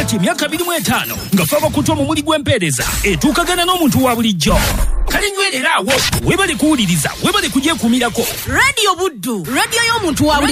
kati emyaka 25 nga faba kutwa mu muli gw'empeereza etuukagana n'omuntu wa bulijjo. Kale nywerera awo webale kuwuliriza, webale kugyekuumirako. Radio Buddu, radio y'omuntu wa